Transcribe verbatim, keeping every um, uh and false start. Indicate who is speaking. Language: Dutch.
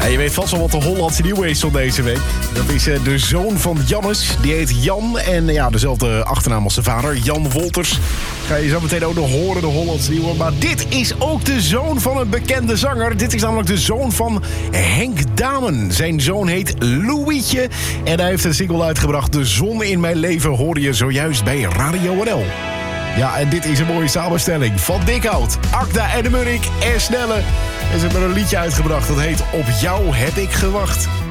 Speaker 1: Ja, je weet vast wel wat de Hollandse nieuwe is van deze week. Dat is uh, de zoon van Jannes. Die heet Jan en uh, ja, dezelfde achternaam als zijn vader, Jan Wolters. Ga je zo meteen ook nog horen, de Hollandse nieuwe. Maar dit is ook de zoon van een bekende zanger. Dit is namelijk de zoon van Henk Damen. Zijn zoon heet Louietje. En hij heeft een single uitgebracht. De zon in mijn leven hoorde je zojuist bij Radio N L. Ja, en dit is een mooie samenstelling van Dikhout, Akda en de Munnik en Snelle. En ze hebben een liedje uitgebracht dat heet Op jou heb ik gewacht.